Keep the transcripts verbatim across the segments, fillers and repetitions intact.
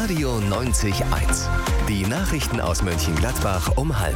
Radio neunzig eins. Die Nachrichten aus Mönchengladbach um halb.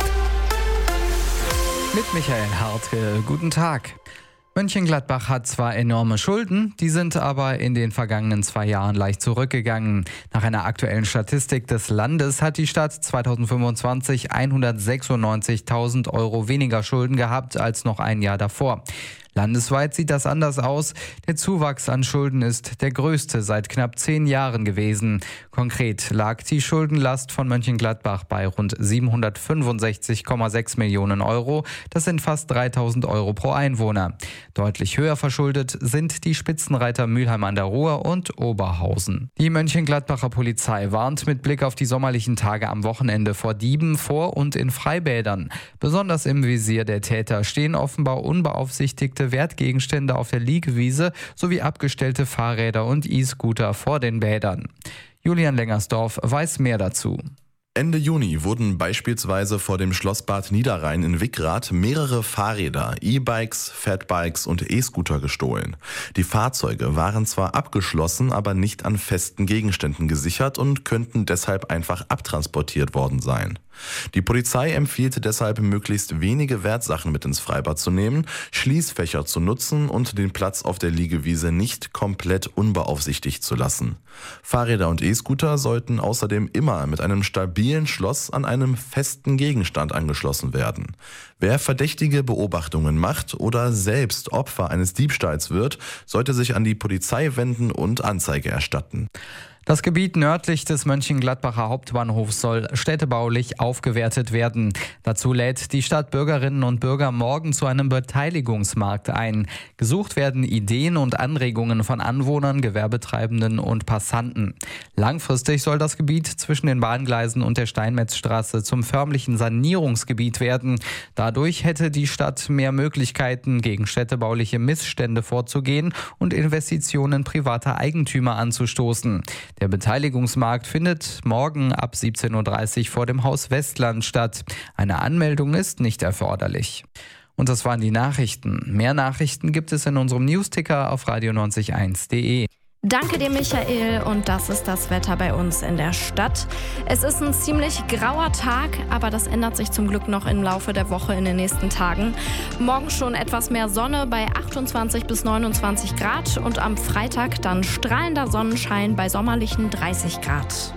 Mit Michael Hartke, guten Tag. Mönchengladbach hat zwar enorme Schulden, die sind aber in den vergangenen zwei Jahren leicht zurückgegangen. Nach einer aktuellen Statistik des Landes hat die Stadt zweitausendfünfundzwanzig hundertsechsundneunzigtausend Euro weniger Schulden gehabt als noch ein Jahr davor. Landesweit sieht das anders aus. Der Zuwachs an Schulden ist der größte seit knapp zehn Jahren gewesen. Konkret lag die Schuldenlast von Mönchengladbach bei rund siebenhundertfünfundsechzig Komma sechs Millionen Euro. Das sind fast dreitausend Euro pro Einwohner. Deutlich höher verschuldet sind die Spitzenreiter Mülheim an der Ruhr und Oberhausen. Die Mönchengladbacher Polizei warnt mit Blick auf die sommerlichen Tage am Wochenende vor Dieben vor und in Freibädern. Besonders im Visier der Täter stehen offenbar unbeaufsichtigte Wertgegenstände auf der Liegewiese sowie abgestellte Fahrräder und E-Scooter vor den Bädern. Julian Lengersdorf weiß mehr dazu. Ende Juni wurden beispielsweise vor dem Schlossbad Niederrhein in Wickrath mehrere Fahrräder, E-Bikes, Fatbikes und E-Scooter gestohlen. Die Fahrzeuge waren zwar abgeschlossen, aber nicht an festen Gegenständen gesichert und könnten deshalb einfach abtransportiert worden sein. Die Polizei empfiehlt deshalb, möglichst wenige Wertsachen mit ins Freibad zu nehmen, Schließfächer zu nutzen und den Platz auf der Liegewiese nicht komplett unbeaufsichtigt zu lassen. Fahrräder und E-Scooter sollten außerdem immer mit einem stabilen Schloss an einem festen Gegenstand angeschlossen werden. Wer verdächtige Beobachtungen macht oder selbst Opfer eines Diebstahls wird, sollte sich an die Polizei wenden und Anzeige erstatten. Das Gebiet nördlich des Mönchengladbacher Hauptbahnhofs soll städtebaulich aufgewertet werden. Dazu lädt die Stadt Bürgerinnen und Bürger morgen zu einem Beteiligungsmarkt ein. Gesucht werden Ideen und Anregungen von Anwohnern, Gewerbetreibenden und Passanten. Langfristig soll das Gebiet zwischen den Bahngleisen und der Steinmetzstraße zum förmlichen Sanierungsgebiet werden. Dadurch hätte die Stadt mehr Möglichkeiten, gegen städtebauliche Missstände vorzugehen und Investitionen privater Eigentümer anzustoßen. Der Beteiligungsmarkt findet morgen ab siebzehn Uhr dreißig vor dem Haus Westland statt. Eine Anmeldung ist nicht erforderlich. Und das waren die Nachrichten. Mehr Nachrichten gibt es in unserem Newsticker auf radio neunzig eins punkt de. Danke dir, Michael, und das ist das Wetter bei uns in der Stadt. Es ist ein ziemlich grauer Tag, aber das ändert sich zum Glück noch im Laufe der Woche in den nächsten Tagen. Morgen schon etwas mehr Sonne bei achtundzwanzig bis neunundzwanzig Grad und am Freitag dann strahlender Sonnenschein bei sommerlichen dreißig Grad.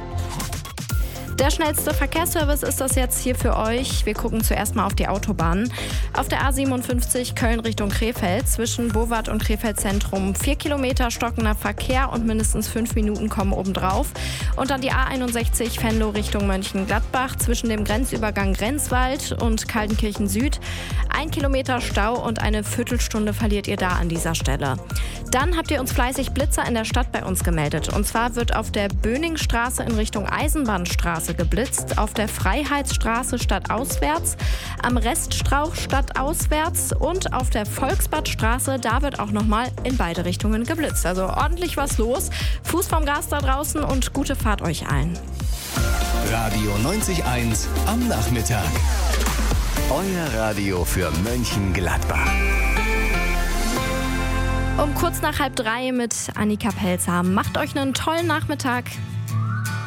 Der schnellste Verkehrsservice ist das jetzt hier für euch. Wir gucken zuerst mal auf die Autobahnen. Auf der A siebenundfünfzig Köln Richtung Krefeld zwischen Bowart und Krefeld Zentrum vier Kilometer stockender Verkehr und mindestens fünf Minuten kommen obendrauf. Und dann die A einundsechzig Venlo Richtung Mönchengladbach zwischen dem Grenzübergang Grenzwald und Kaltenkirchen Süd. Ein Kilometer Stau und eine Viertelstunde verliert ihr da an dieser Stelle. Dann habt ihr uns fleißig Blitzer in der Stadt bei uns gemeldet. Und zwar wird auf der Böningstraße in Richtung Eisenbahnstraße geblitzt, auf der Freiheitsstraße stadtauswärts, am Reststrauch stadtauswärts und auf der Volksbadstraße, da wird auch nochmal in beide Richtungen geblitzt. Also ordentlich was los. Fuß vom Gas da draußen und gute Fahrt euch allen. Radio neunzig eins am Nachmittag. Euer Radio für Mönchengladbach. Um kurz nach halb drei mit Annika Pelzer. Macht euch einen tollen Nachmittag.